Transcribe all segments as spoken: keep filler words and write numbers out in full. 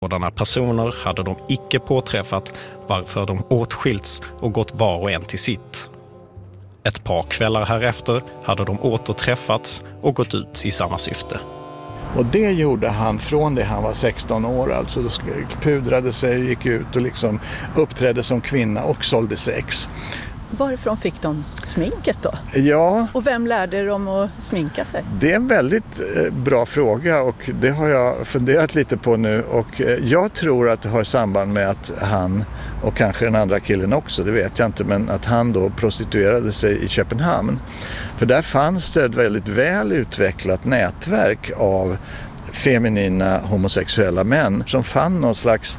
Sådana personer hade de icke påträffat, varför de åtskilts och gått var och en till sitt. Ett par kvällar härefter hade de återträffats och gått ut i samma syfte. Och det gjorde han från det han var sexton år, alltså då pudrade sig, gick ut och liksom uppträdde som kvinna och sålde sex. Varifrån fick de sminket då? Ja. Och vem lärde dem att sminka sig? Det är en väldigt bra fråga och det har jag funderat lite på nu. Och jag tror att det har samband med att han, och kanske den andra killen också, det vet jag inte, men att han då prostituerade sig i Köpenhamn. För där fanns det ett väldigt väl utvecklat nätverk av feminina homosexuella män som fann någon slags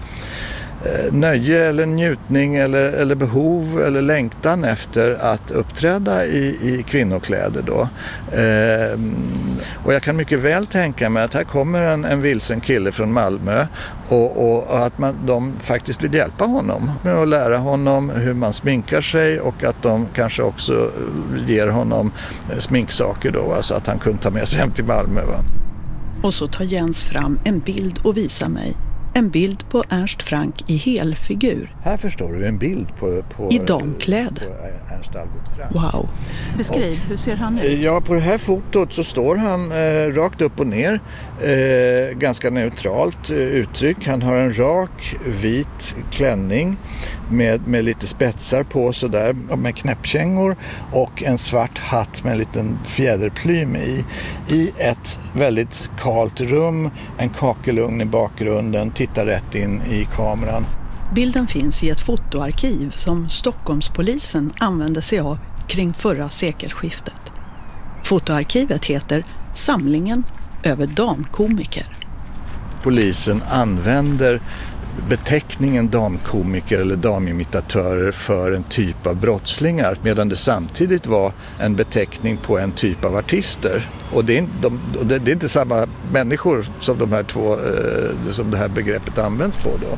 nöje eller njutning eller, eller behov eller längtan efter att uppträda i, i kvinnokläder då. Eh, och jag kan mycket väl tänka mig att här kommer en, en vilsen kille från Malmö och, och, och att man, de faktiskt vill hjälpa honom med att lära honom hur man sminkar sig och att de kanske också ger honom sminksaker då, alltså att han kunde ta med sig hem till Malmö. Va? Och så tar Jens fram en bild och visar mig. En bild på Ernst Frank i helfigur. Här förstår du en bild på, på i damkläder. På Ernst Albert Frank. Wow. Beskriv, och, hur ser han ut? Ja, på det här fotot så står han eh, rakt upp och ner. Eh, ganska neutralt eh, uttryck. Han har en rak vit klänning med, med lite spetsar på sådär, med knäppkängor och en svart hatt med en liten fjäderplym i. I ett väldigt kalt rum, en kakelugn i bakgrunden, tittar rätt in i kameran. Bilden finns i ett fotoarkiv som Stockholmspolisen använde sig av kring förra sekelskiftet. Fotoarkivet heter Samlingen över damkomiker. Polisen använder beteckningen damkomiker eller damimitatörer för en typ av brottslingar, medan det samtidigt var en beteckning på en typ av artister. Och det är, de, det är inte samma människor som de här två, eh, som det här begreppet används på då.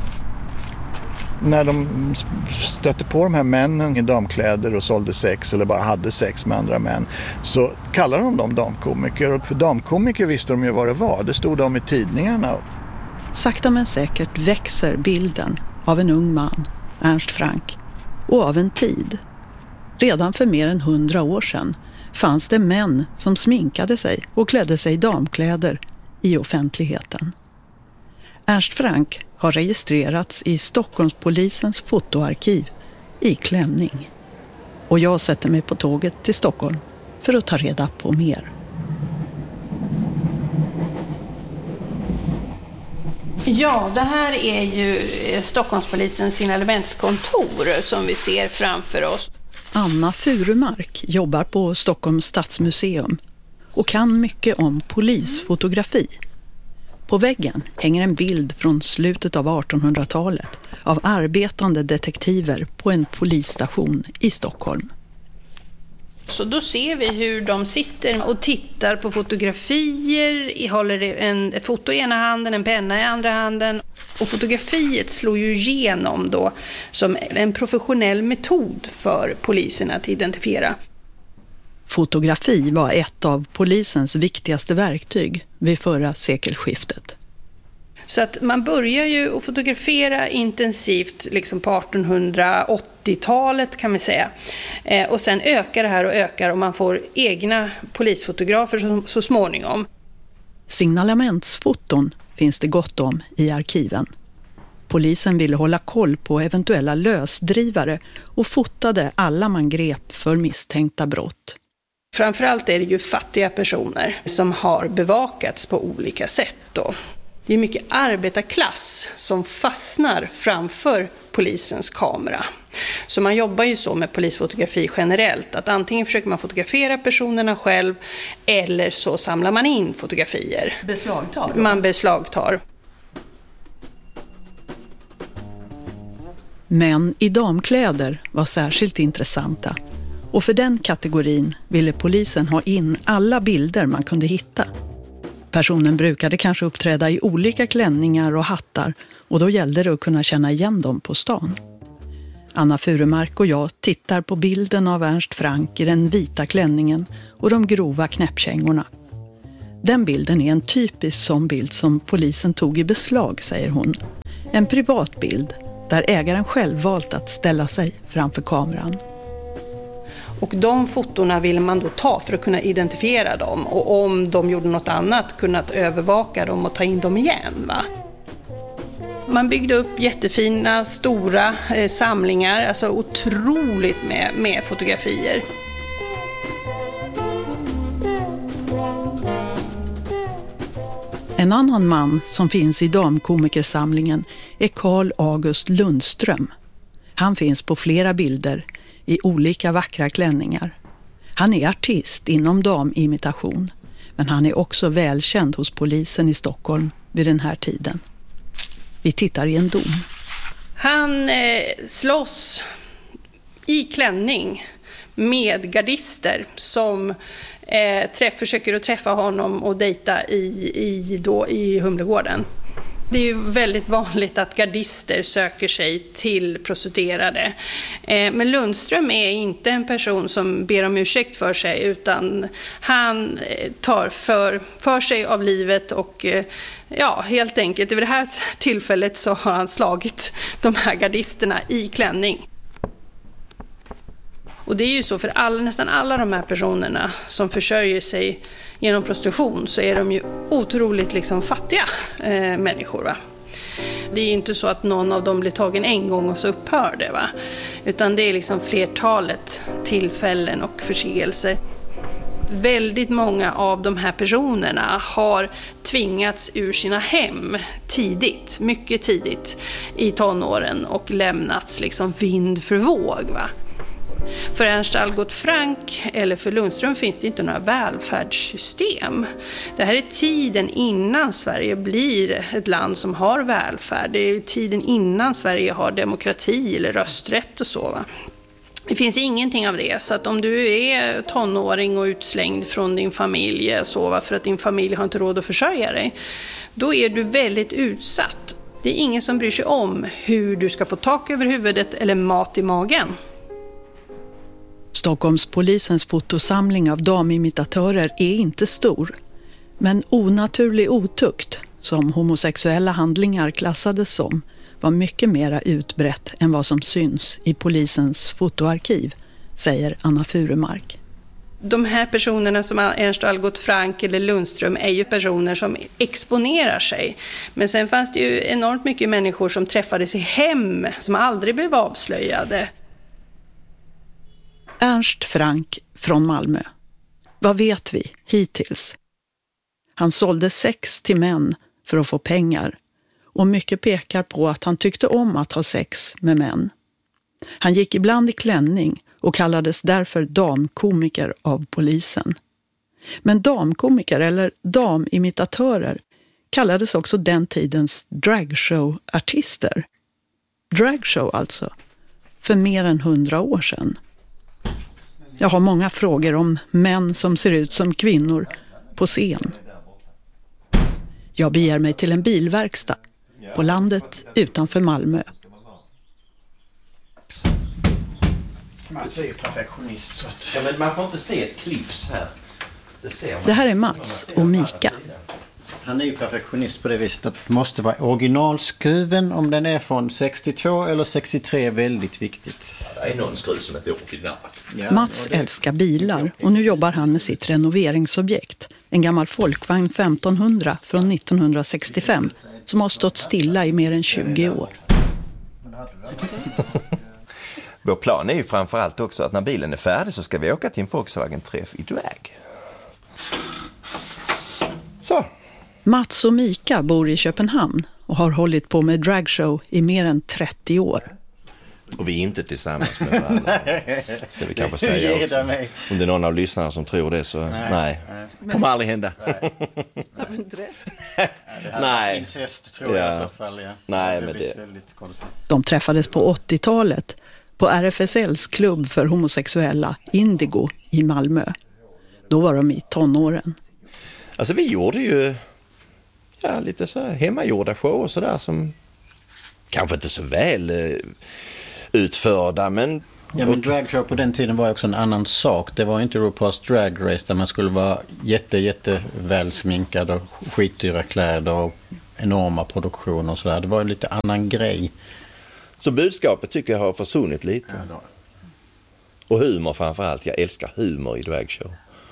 När de stötte på de här männen i damkläder och sålde sex eller bara hade sex med andra män, så kallar de dem damkomiker. Och för damkomiker visste de ju vad det var. Det stod de i tidningarna. Sakta men säkert växer bilden av en ung man, Ernst Frank, och av en tid. Redan för mer än hundra år sedan fanns det män som sminkade sig och klädde sig i damkläder i offentligheten. Ernst Frank har registrerats i Stockholmspolisens fotoarkiv i klänning. Och jag sätter mig på tåget till Stockholm för att ta reda på mer. Ja, det här är ju Stockholmspolisens signalementskontor som vi ser framför oss. Anna Furumark jobbar på Stockholms stadsmuseum och kan mycket om polisfotografi. På väggen hänger en bild från slutet av artonhundratalet av arbetande detektiver på en polisstation i Stockholm. Så då ser vi hur de sitter och tittar på fotografier, håller en, ett foto i ena handen, en penna i andra handen. Och fotografiet slår ju igenom då som en professionell metod för polisen att identifiera. Fotografi var ett av polisens viktigaste verktyg vid förra sekelskiftet. Så att man börjar ju att fotografera intensivt liksom på artonhundraåttiotalet kan man säga. Eh, och sen ökar det här och ökar och man får egna polisfotografer så, så småningom. Signalementsfoton finns det gott om i arkiven. Polisen ville hålla koll på eventuella lösdrivare och fotade alla man grep för misstänkta brott. Framförallt är det ju fattiga personer som har bevakats på olika sätt då. Det är mycket arbetarklass som fastnar framför polisens kamera. Så man jobbar ju så med polisfotografi generellt. Att antingen försöker man fotografera personerna själv eller så samlar man in fotografier. Beslagtar? Man beslagtar. Män i damkläder var särskilt intressanta. Och för den kategorin ville polisen ha in alla bilder man kunde hitta. Personen brukade kanske uppträda i olika klänningar och hattar och då gällde det att kunna känna igen dem på stan. Anna Furumark och jag tittar på bilden av Ernst Frank i den vita klänningen och de grova knäppkängorna. Den bilden är en typisk sån bild som polisen tog i beslag, säger hon. En privat bild där ägaren själv valt att ställa sig framför kameran. Och de fotorna ville man då ta för att kunna identifiera dem. Och om de gjorde något annat, kunnat övervaka dem och ta in dem igen, va? Man byggde upp jättefina, stora eh, samlingar, alltså otroligt med, med fotografier. En annan man som finns i damkomikersamlingen är Carl August Lundström. Han finns på flera bilder i olika vackra klänningar. Han är artist inom damimitation, men han är också välkänd hos polisen i Stockholm vid den här tiden. Vi tittar i en dom. Han eh, slåss i klänning med gardister som eh, träff, försöker att träffa honom och dejta i, i, då, i Humlegården. Det är ju väldigt vanligt att gardister söker sig till prostituerade. Eh, men Lundström är inte en person som ber om ursäkt för sig, utan han tar för, för sig av livet och eh, ja, helt enkelt vid det här tillfället så har han slagit de här gardisterna i klänning. Och det är ju så för all, nästan alla de här personerna som försörjer sig genom prostitution, så är de ju otroligt liksom fattiga eh, människor, va? Det är ju inte så att någon av dem blir tagen en gång och så upphör det, va? Utan det är liksom flertalet tillfällen och förseelser. Väldigt många av de här personerna har tvingats ur sina hem tidigt, mycket tidigt i tonåren och lämnats liksom vind för våg, va? För Ernst Algot Frank eller för Lundström finns det inte några välfärdssystem. Det här är tiden innan Sverige blir ett land som har välfärd. Det är tiden innan Sverige har demokrati eller rösträtt och så, va? Det finns ingenting av det, så att om du är tonåring och utslängd från din familj så, va, för att din familj har inte råd att försörja dig, då är du väldigt utsatt. Det är ingen som bryr sig om hur du ska få tak över huvudet eller mat i magen. Stockholmspolisens fotosamling av damimitatörer är inte stor. Men onaturlig otukt, som homosexuella handlingar klassades som, var mycket mera utbrett än vad som syns i polisens fotoarkiv, säger Anna Furumark. De här personerna som Ernst Algot Frank eller Lundström är ju personer som exponerar sig. Men sen fanns det ju enormt mycket människor som träffades i hem som aldrig blev avslöjade. Ernst Frank från Malmö. Vad vet vi hittills? Han sålde sex till män för att få pengar, och mycket pekar på att han tyckte om att ha sex med män. Han gick ibland i klänning och kallades därför damkomiker av polisen. Men damkomiker eller damimitatörer kallades också den tidens dragshow-artister. Dragshow alltså, för mer än hundra år sedan. Jag har många frågor om män som ser ut som kvinnor på scen. Jag beger mig till en bilverkstad på landet utanför Malmö. Mats är ju perfektionist så att... Ja, men man får inte se ett clips här. Det ser man. Det här är Mats och Mika. Han är ju perfektionist på det viset att det måste vara originalskruven, om den är från sextiotvå eller sextiotre, väldigt viktigt. Ja, det är någon skruv som är original. Ja, Mats det... älskar bilar och nu jobbar han med sitt renoveringsobjekt. En gammal folkvagn femtonhundra från nittonhundrasextiofem som har stått stilla i mer än tjugo år. Vår plan är ju framförallt också att när bilen är färdig så ska vi åka till en Volkswagen-träff i drag. Så. Mats och Mika bor i Köpenhamn och har hållit på med dragshow i mer än trettio år. Och vi är inte tillsammans med varandra. Ska vi kanske säga också. Om det är någon av lyssnarna som tror det så nej. nej. nej. Kommer aldrig hända. Varför inte det? Nej. Incest tror jag ja. i så fall. Ja. Nej, det men det... väldigt konstigt. De träffades på åttiotalet på R F S L:s klubb för homosexuella Indigo i Malmö. Då var de i tonåren. Alltså vi gjorde ju ja, lite så här hemmagjorda show och sådär som kanske inte så väl uh, utförda, men Ja, men dragshow på den tiden var också en annan sak. Det var inte RuPaul's Drag Race där man skulle vara jätte, jätte välsminkad och skitdyra kläder och enorma produktioner och sådär. Det var en lite annan grej. Så budskapet tycker jag har försvunnit lite. Ja, och humor framförallt. Jag älskar humor i dragshow.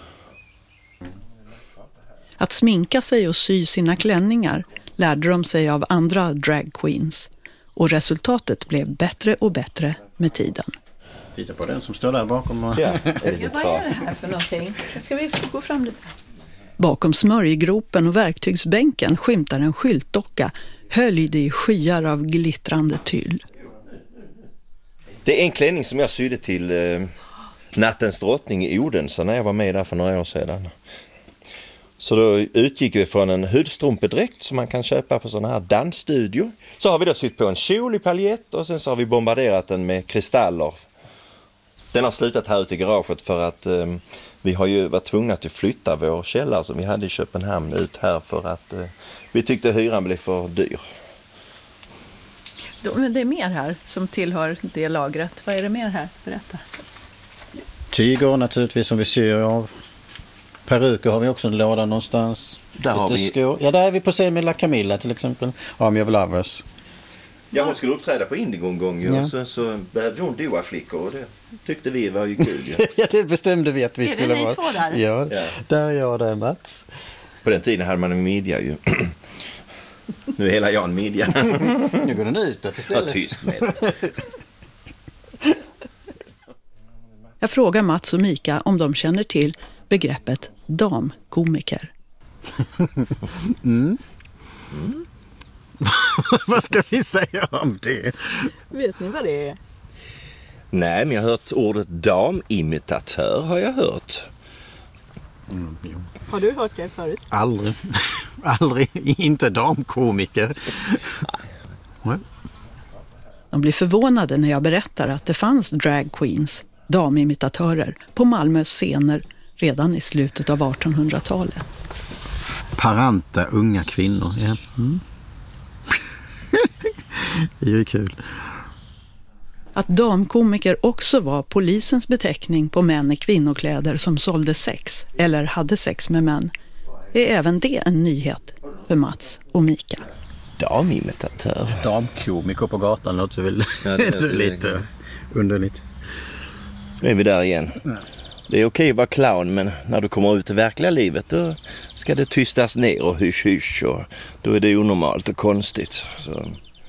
Att sminka sig och sy sina klänningar lärde de sig av andra drag queens. Och resultatet blev bättre och bättre med tiden. Titta på den som står där bakom. Och... Ja, vad är det här för någonting? Ska vi gå fram lite? Bakom smörjgropen och verktygsbänken skymtar en skyltdocka höljd i skyar av glittrande tyll. Det är en klänning som jag sydde till eh, Nattens drottning i Odense när jag var med där för några år sedan. Så då utgick vi från en hudstrumpedräkt som man kan köpa på sådana här dansstudio. Så har vi då sytt på en kjol i paljett och sen så har vi bombarderat den med kristaller. Den har slutat här ute i garaget för att eh, vi har ju varit tvungna att flytta vår källare som vi hade i Köpenhamn ut här för att eh, vi tyckte hyran blev för dyr. Men det är mer här som tillhör det lagret. Vad är det mer här? Berätta. Tyger naturligtvis som vi syr av. Peruker har vi också en låda någonstans. Där har vi... skor. Ja, där är vi på scen med La Camilla till exempel. Army of Lovers. Ja, hon skulle uppträda på Indigo en gång ju, ja. så, så behövde hon doa flickor och det tyckte vi var ju kul. Ja, ja det bestämde vi att vi är skulle det vara. Två där? Ja, ja, där är jag och där är Mats. På den tiden hade man en midja ju. Nu är hela jag en midja. Nu går den ut istället. Var tyst med. Jag frågar Mats och Mika om de känner till begreppet damkomiker. Mm. Mm. Vad ska vi säga om det? Vet ni vad det är? Nej, men jag har hört ordet damimitatör har jag hört. Mm, har du hört det förut? Aldrig. Aldrig. Inte damkomiker. Nej. De blir förvånade när jag berättar att det fanns drag queens, damimitatörer, på Malmös scener redan i slutet av artonhundratalet. Paranta unga kvinnor, ja. Mm. Det är ju kul. Att damkomiker också var polisens beteckning på män i kvinnokläder som sålde sex eller hade sex med män är även det en nyhet för Mats och Mika. Damimitatör. Damkomiker på gatan låter väl ja, det är lite underligt. Nu är vi där igen. Det är okej att vara clown, men när du kommer ut i verkliga livet då ska det tystas ner och hysch hysch och då är det onormalt och konstigt. Så.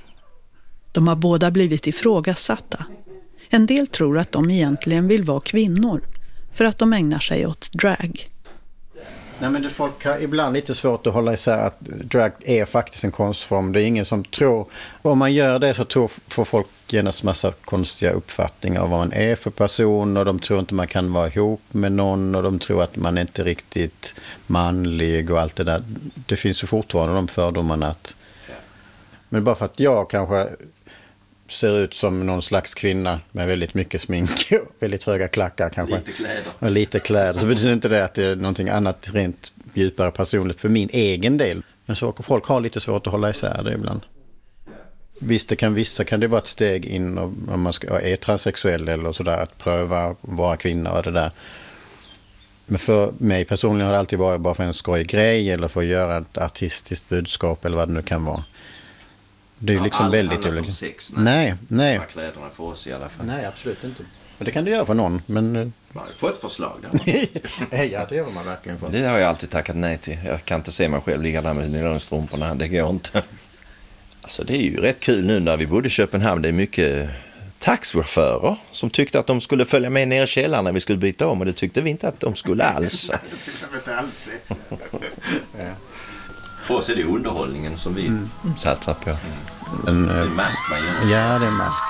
De har båda blivit ifrågasatta. En del tror att de egentligen vill vara kvinnor för att de ägnar sig åt drag. Nej, men det folk har ibland lite svårt att hålla isär att drag är faktiskt en konstform. Det är ingen som tror. Om man gör det så tror, får folk genast massa konstiga uppfattningar av vad man är för person och de tror inte man kan vara ihop med någon och de tror att man inte är riktigt manlig och allt det där. Det finns ju fortfarande de fördomarna att... Men bara för att jag kanske ser ut som någon slags kvinna med väldigt mycket smink och väldigt höga klackar kanske. Lite kläder. Och lite kläder. Så betyder inte det att det är någonting annat rent djupare personligt för min egen del. Men så folk har lite svårt att hålla isär det ibland. Visst, det kan vissa kan det vara ett steg in om man ska, är transsexuell eller sådär att pröva att vara kvinna och det där. Men för mig personligen har det alltid varit bara för en skoj grej eller för att göra ett artistiskt budskap eller vad det nu kan vara. Det är ja, liksom väldigt olika. Sex, nej, nej. nej. Kläderna för oss i alla fall. Nej, absolut inte. Men det kan du göra för någon, men... Man får ett förslag där. Ja, det gör man verkligen för. Det har jag alltid tackat nej till. Jag kan inte se mig själv ligga där med nylonstrumporna. Det går inte. Alltså det är ju rätt kul nu när vi bodde i Köpenhamn. Det är mycket taxichaufförer som tyckte att de skulle följa med ner i källaren när vi skulle byta om. Och det tyckte vi inte att de skulle alls. Det skulle inte alls det. Ja. För oss är det underhållningen som vi mm. satsar på. En, det är mask man gör. Ja, det är mask.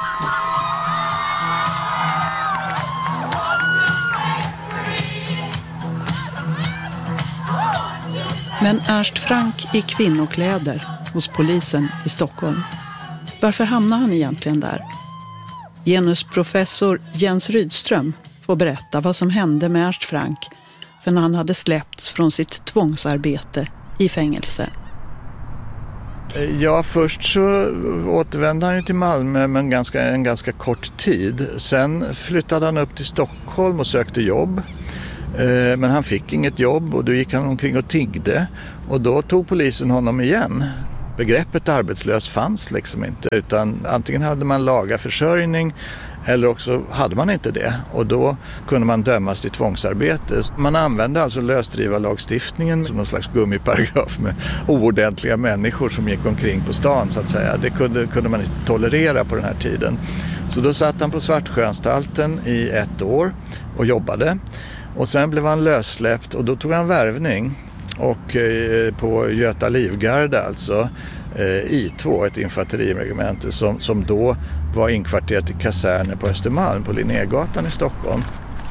Men Ernst Frank i kvinnokläder hos polisen i Stockholm. Varför hamnar han egentligen där? Genusprofessor Jens Rydström får berätta vad som hände med Ernst Frank sedan han hade släppts från sitt tvångsarbete i fängelse. Ja, först så återvände han ju till Malmö men ganska, en ganska kort tid. Sen flyttade han upp till Stockholm och sökte jobb. Men han fick inget jobb och då gick han omkring och tiggde. Och då tog polisen honom igen. Begreppet arbetslös fanns liksom inte, utan antingen hade man laga försörjning eller också hade man inte det, och då kunde man dömas till tvångsarbete. Man använde alltså lösdrivarlagstiftningen som någon slags gummiparagraf med oordentliga människor som gick omkring på stan så att säga. Det kunde, kunde man inte tolerera på den här tiden. Så då satt han på Svartsjöanstalten i ett år och jobbade, och sen blev han lössläppt och då tog han värvning. Och eh, på Göta Livgarde, alltså eh, I två, ett infanteriregemente som, som då var inkvarterat i kaserner på Östermalm på Linnégatan i Stockholm.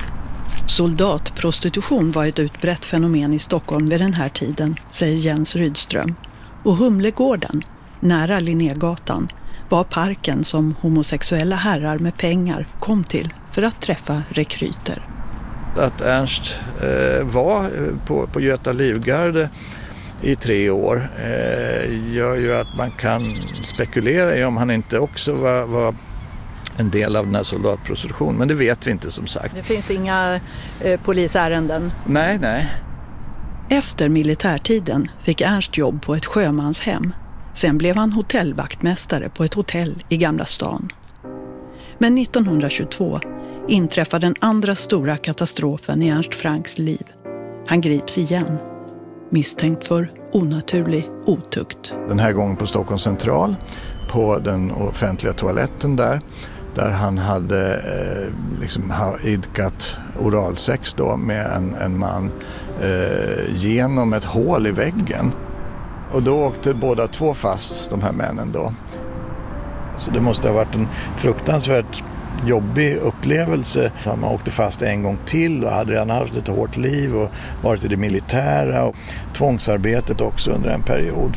Soldatprostitution var ett utbrett fenomen i Stockholm vid den här tiden, säger Jens Rydström. Och Humlegården, nära Linnégatan, var parken som homosexuella herrar med pengar kom till för att träffa rekryter. Att Ernst eh, var på, på Göta Livgarde i tre år eh, gör ju att man kan spekulera i om han inte också var, var en del av den här soldatprostitutionen. Men det vet vi inte, som sagt. Det finns inga eh, polisärenden? Nej, nej. Efter militärtiden fick Ernst jobb på ett sjömanshem. Sen blev han hotellvaktmästare på ett hotell i Gamla stan. Men nittonhundratjugotvå inträffade den andra stora katastrofen i Ernst Franks liv. Han grips igen, misstänkt för onaturlig otukt. Den här gången på Stockholms central, på den offentliga toaletten där, där han hade eh, liksom idkat oralsex då med en, en man eh, genom ett hål i väggen. Och då åkte båda två fast, de här männen då. Så det måste ha varit en fruktansvärt jobbig upplevelse. Man åkte fast en gång till och hade redan haft ett hårt liv och varit i det militära och tvångsarbetet också under en period.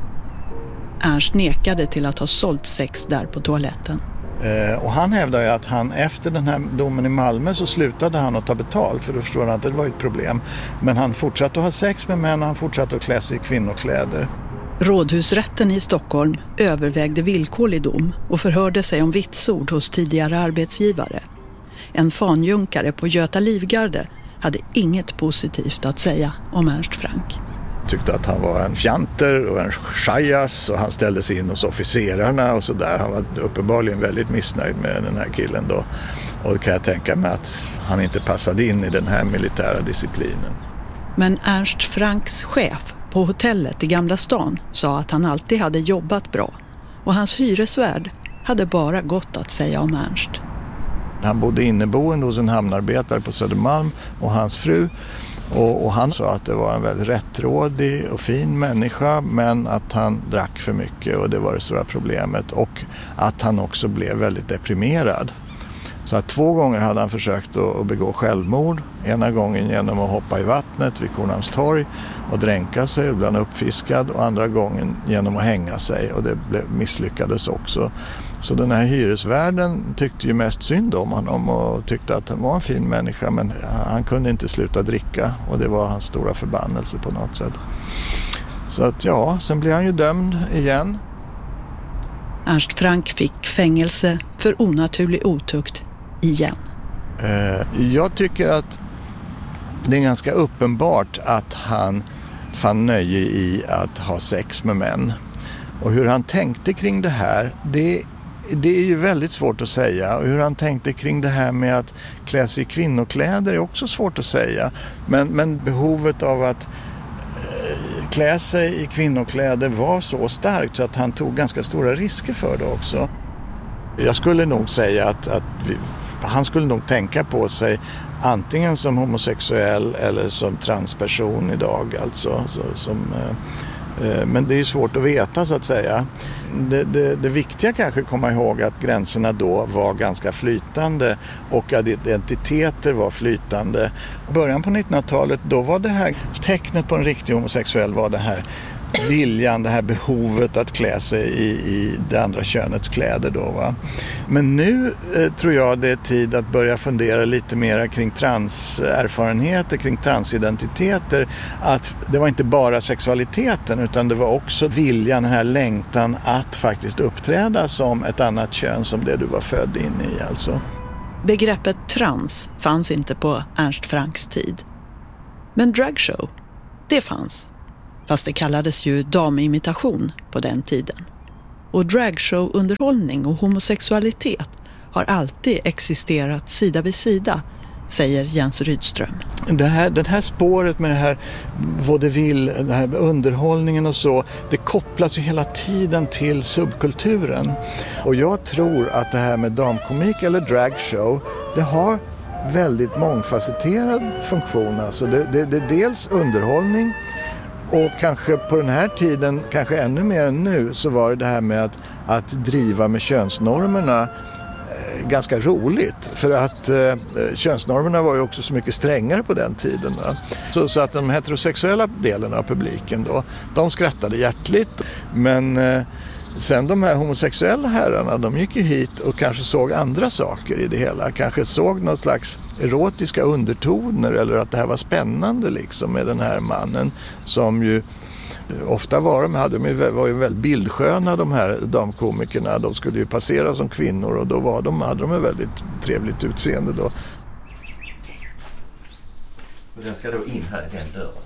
Ernst nekade till att ha sålt sex där på toaletten. Eh, och han hävdar ju att han efter den här domen i Malmö så slutade han att ta betalt, för då förstår han att det var ett problem. Men han fortsatte att ha sex med män och han fortsatte att klä sig i kvinnokläder. Rådhusrätten i Stockholm övervägde villkorlig dom och förhörde sig om vitsord hos tidigare arbetsgivare. En fanjunkare på Göta Livgarde hade inget positivt att säga om Ernst Frank. Tyckte att han var en fjanter och en chajas och han ställde sig in hos officerarna och sådär. Han var uppenbarligen väldigt missnöjd med den här killen då. Och det kan jag tänka mig att han inte passade in i den här militära disciplinen. Men Ernst Franks chef på hotellet i Gamla stan sa att han alltid hade jobbat bra. Och hans hyresvärd hade bara gott att säga om Ernst. Han bodde inneboende hos en hamnarbetare på Södermalm och hans fru. Och, och han sa att det var en väldigt rättrådig och fin människa, men att han drack för mycket och det var det stora problemet. Och att han också blev väldigt deprimerad. Så att två gånger hade han försökt att begå självmord. Ena gången genom att hoppa i vattnet vid Kornhamnstorg och dränka sig och bli uppfiskad. Och andra gången genom att hänga sig, och det misslyckades också. Så den här hyresvärden tyckte ju mest synd om honom och tyckte att han var en fin människa, men han kunde inte sluta dricka och det var hans stora förbannelse på något sätt. Så att ja, sen blev han ju dömd igen. Ernst Frank fick fängelse för onaturlig otukt igen. Jag tycker att det är ganska uppenbart att han fann nöje i att ha sex med män. Och hur han tänkte kring det här, det, det är ju väldigt svårt att säga. Och hur han tänkte kring det här med att klä sig i kvinnokläder är också svårt att säga. Men, men behovet av att eh, klä sig i kvinnokläder var så starkt så att han tog ganska stora risker för det också. Jag skulle nog säga att, att vi, han skulle nog tänka på sig antingen som homosexuell eller som transperson idag. Alltså, så, som, eh, men det är svårt att veta så att säga. Det, det, det viktiga kanske är att komma ihåg att gränserna då var ganska flytande och att identiteter var flytande. I början på nittonhundratalet då var det här tecknet på en riktig homosexuell var det här viljan, det här behovet att klä sig i, i det andra könets kläder då, va. Men nu eh, tror jag det är tid att börja fundera lite mer kring transerfarenheter, kring transidentiteter. Att det var inte bara sexualiteten utan det var också viljan, den här längtan att faktiskt uppträda som ett annat kön som det du var född in i alltså. Begreppet trans fanns inte på Ernst Franks tid. Men dragshow, det fanns. Fast det kallades ju damimitation på den tiden. Och dragshow-underhållning och homosexualitet har alltid existerat sida vid sida, säger Jens Rydström. Det här, det här spåret med det här vaudeville, den här underhållningen och så, det kopplas ju hela tiden till subkulturen. Och jag tror att det här med damkomik eller dragshow, det har väldigt mångfacetterad funktion. Alltså det, det, det är dels underhållning och kanske på den här tiden, kanske ännu mer än nu, så var det det här med att, att driva med könsnormerna ganska roligt, för att eh, könsnormerna var ju också så mycket strängare på den tiden. Va? Så, så att de heterosexuella delen av publiken då, de skrattade hjärtligt, men eh, sen de här homosexuella herrarna, de gick ju hit och kanske såg andra saker i det hela, kanske såg någon slags erotiska undertoner eller att det här var spännande liksom med den här mannen som ju ofta var de, hade de, var ju väldigt bildsköna de här damkomikerna. De skulle ju passera som kvinnor och då var de, hade de ett väldigt trevligt utseende då. Och den ska då in här i den dörren.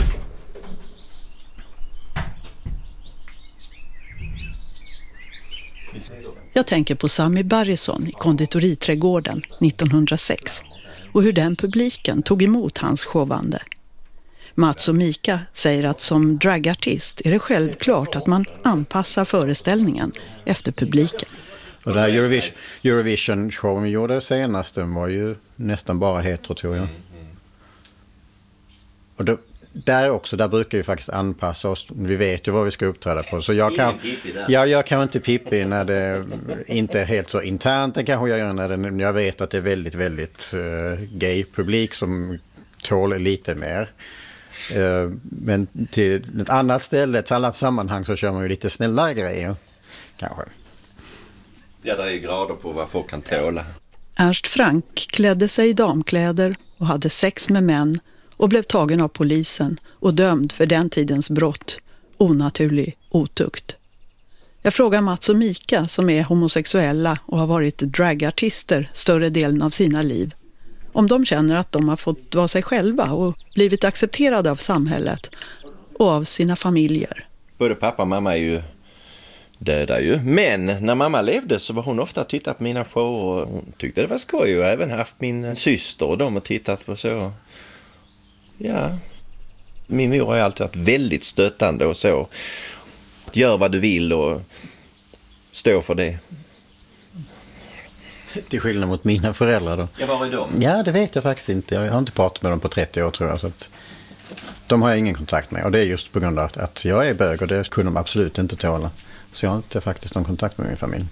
Jag tänker på Sami Barrison i Konditoriträdgården nittonhundrasex och hur den publiken tog emot hans showande. Mats och Mika säger att som dragartist är det självklart att man anpassar föreställningen efter publiken. Och den här Eurovision, Eurovision-showen vi gjorde senast, den var ju nästan bara hetero, tror jag. Och då, där också, där brukar vi faktiskt anpassa oss. Vi vet ju vad vi ska uppträda på. Så jag kan, ja, jag kan inte pippi när det inte är helt så internt. Det kanske jag gör när, det, när jag vet att det är väldigt, väldigt uh, gay-publik som tål lite mer. Uh, men till ett annat ställe, ett annat sammanhang så kör man ju lite snällare grejer. Kanske. Ja, det är ju grader på vad folk kan tåla. Ernst Frank klädde sig i damkläder och hade sex med män och blev tagen av polisen och dömd för den tidens brott, onaturlig otukt. Jag frågar Mats och Mika som är homosexuella och har varit dragartister större delen av sina liv, om de känner att de har fått vara sig själva och blivit accepterade av samhället och av sina familjer. Både pappa och mamma är ju döda ju. Men när mamma levde så var hon ofta tittat på mina shower och hon tyckte det var skoj. Och även haft min syster och de har tittat på så. Ja, min mor har alltid varit väldigt stöttande och så. Gör vad du vill och stå för det. Till skillnad mot mina föräldrar då. Ja, var är de? Ja, det vet jag faktiskt inte. Jag har inte pratat med dem på trettio år, tror jag. Så att de har jag ingen kontakt med. Och det är just på grund av att jag är bög och det kunde de absolut inte tåla. Så jag har inte faktiskt någon kontakt med min familj.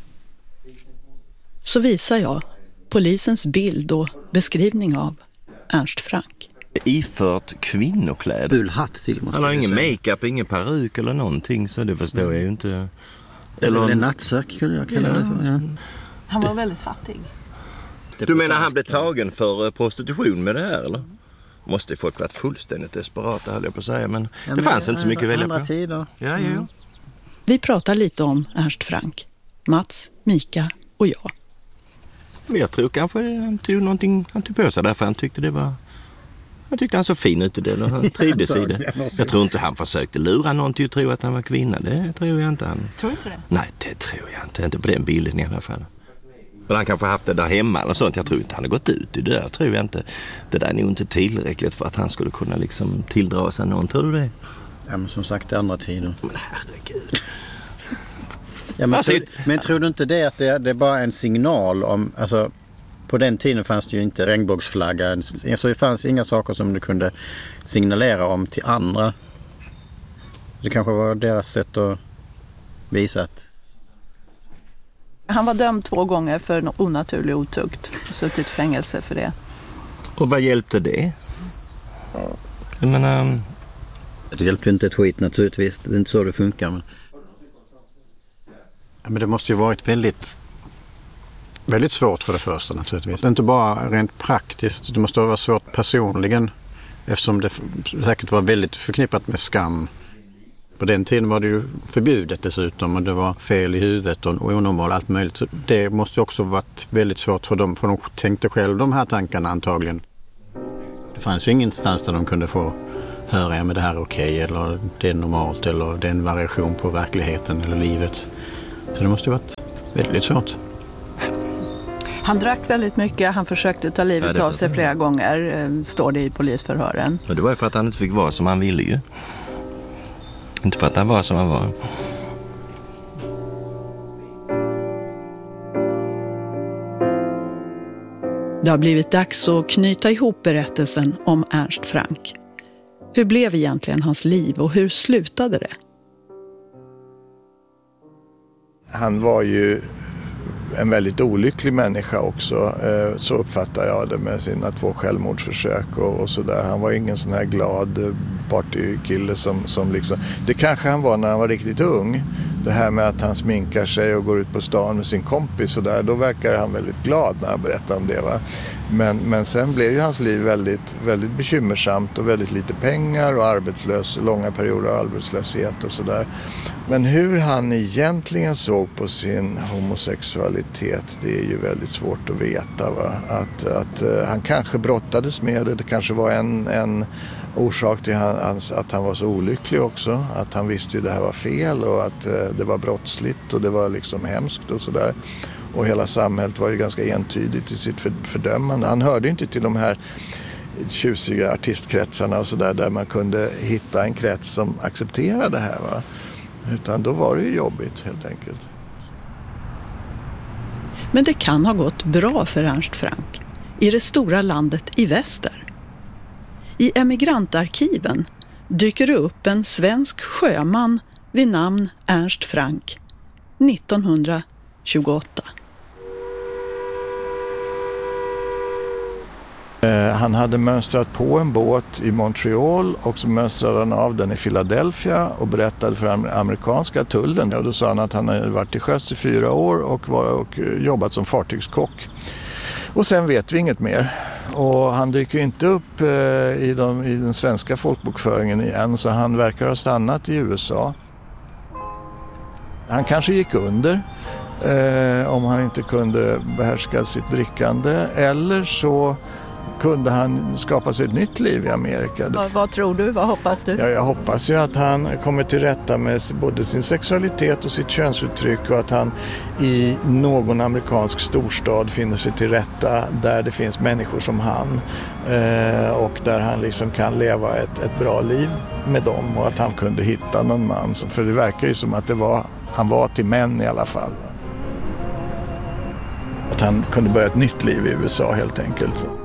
Så visar jag polisens bild och beskrivning av Ernst Frank. Ifört kvinnokläder. Bulhatt till. Han har ingen makeup, ingen peruk eller någonting, så det förstår mm. jag ju inte. Eller en nattsök skulle jag kalla ja. det för. Ja. Han var väldigt fattig. Du menar han blev tagen för prostitution med det här, eller? Måste folk varit fullständigt desperata, höll jag på att säga, men, ja, men det fanns inte så mycket att välja på. Tider. Ja, ja. Mm. Vi pratar lite om Ernst Frank. Mats, Mika och jag. Jag tror kanske han tog någonting, han tog på sig därför han tyckte det var... Han tyckte han så fin ut i det och han trivdes i det. Jag tror inte han försökte lura någon till att tro att han var kvinna. Det tror jag inte han. Tror du inte det? Nej, det tror jag inte. Inte på den bilden i alla fall. Men han kanske haft det där hemma eller sånt. Jag tror inte han har gått ut i det där. Tror jag inte. Det där är nog inte tillräckligt för att han skulle kunna liksom tilldra sig någon. Tror du det? Ja, men som sagt, andra tider. Men herregud. Ja, men, alltså, tro, men tror du inte det att det är, det är bara en signal om... Alltså, på den tiden fanns det ju inte regnbågsflagga. Så det fanns inga saker som du kunde signalera om till andra. Det kanske var deras sätt att visa att... Han var dömd två gånger för en onaturlig otukt och suttit i fängelse för det. Och vad hjälpte det? Jag menar, Det hjälpte inte ett skit naturligtvis, det är inte så det funkar. Men, ja, men det måste ju varit väldigt, väldigt svårt för det första naturligtvis. Det är inte bara rent praktiskt, det måste vara svårt personligen eftersom det säkert var väldigt förknippat med skam. På den tiden var det ju förbjudet dessutom och det var fel i huvudet och onormal allt möjligt. Så det måste ju också varit väldigt svårt för dem, för de tänkte själv de här tankarna antagligen. Det fanns ju ingenstans där de kunde få höra ja, men det här är okej eller det är normalt eller det är en variation på verkligheten eller livet. Så det måste ju varit väldigt svårt. Han drack väldigt mycket, han försökte ta livet ja, av sig flera gånger, står det i polisförhören. Och det var ju för att han inte fick vara som han ville ju. Inte för att han var som han var. Det har blivit dags att knyta ihop berättelsen om Ernst Frank. Hur blev egentligen hans liv och hur slutade det? Han var ju en väldigt olycklig människa också, så uppfattar jag det med sina två självmordsförsök och, och sådär. Han var ingen sån här glad partykille som, som liksom... Det kanske han var när han var riktigt ung. Det här med att han sminkar sig och går ut på stan med sin kompis och där, då verkar han väldigt glad när han berättar om det, va? Men, men sen blev ju hans liv väldigt, väldigt bekymmersamt och väldigt lite pengar och arbetslös, långa perioder av arbetslöshet och sådär. Men hur han egentligen såg på sin homosexualitet, det är ju väldigt svårt att veta, va? Att, att uh, han kanske brottades med det, det kanske var en, en orsak till hans, att han var så olycklig också. Att han visste ju det här var fel och att uh, det var brottsligt och det var liksom hemskt och sådär. Och hela samhället var ju ganska entydigt i sitt fördömande. Han hörde inte till de här tjusiga artistkretsarna och sådär där man kunde hitta en krets som accepterade det här, va? Utan då var det ju jobbigt helt enkelt. Men det kan ha gått bra för Ernst Frank i det stora landet i väster. I emigrantarkiven dyker det upp en svensk sjöman vid namn Ernst Frank nittonhundratjugoåtta. Han hade mönstrat på en båt i Montreal och så mönstrade han av den i Philadelphia och berättade för den amerikanska tullen. Och då sa han att han hade varit till sjöss i fyra år och, var, och jobbat som fartygskock. Och sen vet vi inget mer. Och han dyker inte upp eh, i, de, i den svenska folkbokföringen igen, så han verkar ha stannat i U S A. Han kanske gick under eh, om han inte kunde behärska sitt drickande, eller så kunde han skapa sig ett nytt liv i Amerika. Vad, vad tror du? Vad hoppas du? Ja, jag hoppas ju att han kommer till rätta med både sin sexualitet och sitt könsuttryck och att han i någon amerikansk storstad finner sig till rätta där det finns människor som han eh, och där han liksom kan leva ett, ett bra liv med dem och att han kunde hitta någon man. För det verkar ju som att det var, han var till män i alla fall. Att han kunde börja ett nytt liv i U S A helt enkelt.